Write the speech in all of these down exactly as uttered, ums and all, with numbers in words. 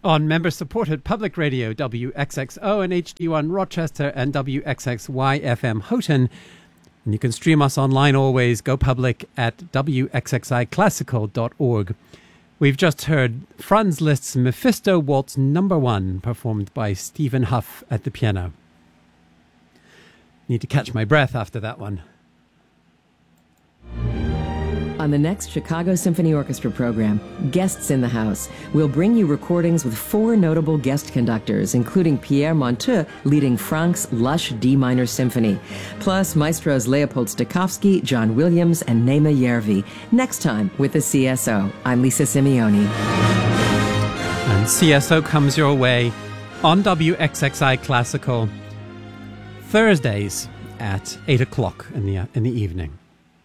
On member-supported public radio W X X O and H D one Rochester and W X X Y F M Houghton. And you can stream us online always. Go public at W X X I classical dot org. We've just heard Franz Liszt's Mephisto Waltz Number One, performed by Stephen Huff at the piano. Need to catch my breath after that one. On the next Chicago Symphony Orchestra program, Guests in the House, we'll bring you recordings with four notable guest conductors, including Pierre Monteux leading Franck's lush D minor symphony, plus maestros Leopold Stokowski, John Williams, and Naima Järvi. Next time with the C S O. I'm Lisa Simeoni. And C S O comes your way on W X X I Classical Thursdays at eight o'clock in the, in the evening.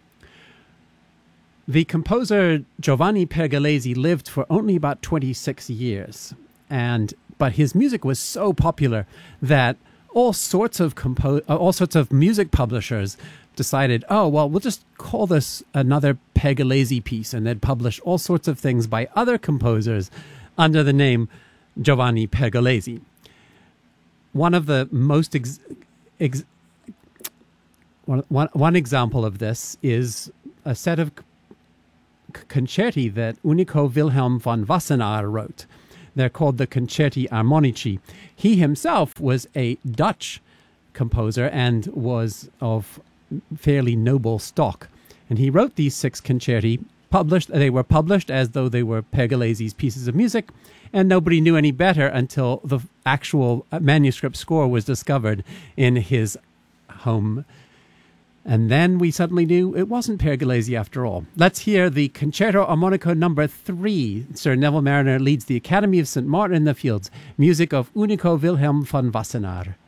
The composer Giovanni Pergolesi lived for only about twenty-six years, and but his music was so popular that all sorts of compo- uh, all sorts of music publishers decided, oh, well, we'll just call this another Pergolesi piece, and they'd publish all sorts of things by other composers under the name Giovanni Pergolesi. One of the most ex- ex- one, one, one example of this is a set of concerti that Unico Wilhelm von Wassenaar wrote. They're called the Concerti Armonici. He himself was a Dutch composer and was of fairly noble stock. And he wrote these six concerti. Published, they were published as though they were Pergolesi's pieces of music, and nobody knew any better until the actual manuscript score was discovered in his home. And then we suddenly knew it wasn't Pergolesi after all. Let's hear the Concerto Armonico number three. Sir Neville Marriner leads the Academy of Saint Martin in the Fields. Music of Unico Wilhelm von Wassenaar.